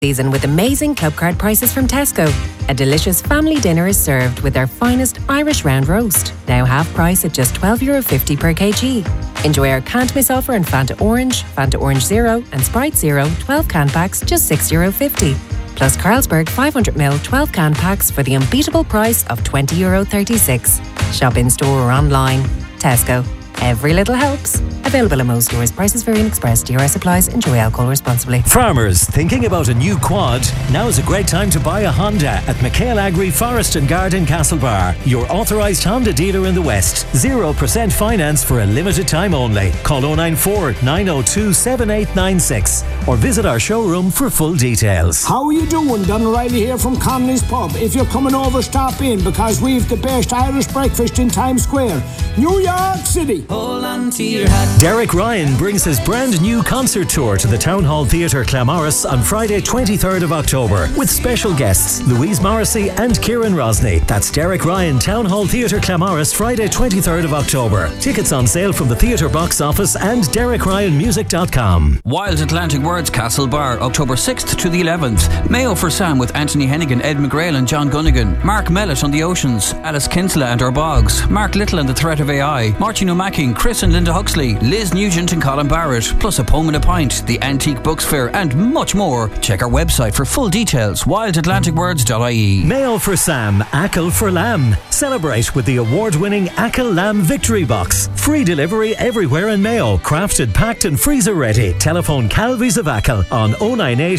season with amazing club card prices from Tesco. A delicious family dinner is served with their finest Irish round roast, now half price at just €12.50 per kg. Enjoy our can't miss offer in Fanta Orange Zero and Sprite Zero 12 can packs just €6.50. Plus Carlsberg 500ml 12 can packs for the unbeatable price of €20.36. Shop in store or online. Tesco. Every little helps. Available in most stores. Prices vary in Express. DRS applies. Enjoy alcohol responsibly. Farmers thinking about a new quad? Now is a great time to buy a Honda at McHale Agri Forest and Garden Castlebar, your authorised Honda dealer in the West. 0% finance for a limited time only. Call 094 902 7896 or visit our showroom for full details. How are you doing? Don O'Reilly here from Connolly's Pub. If you're coming over, stop in because we've the best Irish breakfast in Times Square, New York City. Hold on to your hat. Derek Ryan brings his brand new concert tour to the Town Hall Theatre Claremorris on Friday 23rd of October with special guests Louise Morrissey and Kieran Rosny. That's Derek Ryan, Town Hall Theatre Claremorris, Friday 23rd of October. Tickets on sale from the theatre box office and DerekRyanMusic.com. Wild Atlantic Words Castlebar, October 6th to the 11th. Mayo for Sam with Anthony Hennigan, Ed McGrail and John Gunnigan. Mark Mellett on the Oceans. Alice Kinsella and Our Bogs. Mark Little and the Threat of AI. Martin O'Macking, Chris and Linda Huxley. Liz Nugent and Colin Barrett, plus A Poem and a Pint, the Antique Books Fair and much more. Check our website for full details, wildatlanticwords.ie. Mayo for Sam, Ackle for Lamb. Celebrate with the award-winning Ackle Lamb Victory Box. Free delivery everywhere in Mayo. Crafted, packed and freezer ready. Telephone Calvies of Ackle on 098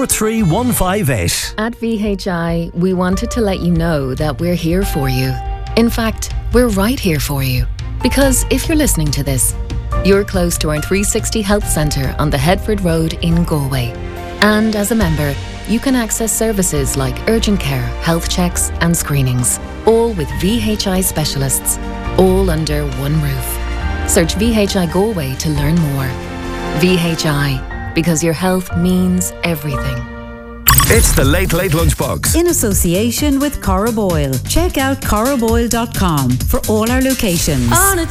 43158. At VHI, we wanted to let you know that we're here for you. In fact, we're right here for you. Because if you're listening to this, you're close to our 360 Health Centre on the Headford Road in Galway. And as a member, you can access services like urgent care, health checks and screenings, all with VHI specialists, all under one roof. Search VHI Galway to learn more. VHI, because your health means everything. It's the Late Late Lunchbox. In association with Corra Boyle. Check out corraboyle.com for all our locations.